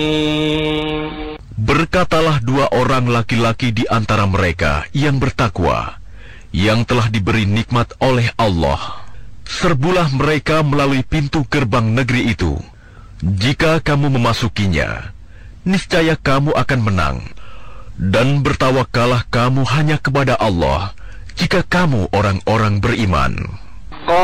Berkatalah dua orang laki-laki di antara mereka yang bertakwa, yang telah diberi nikmat oleh Allah. Serbulah mereka melalui pintu gerbang negeri itu. Jika kamu memasukinya, niscaya kamu akan menang. Dan bertawakallah kamu hanya kepada Allah, jika kamu orang-orang beriman.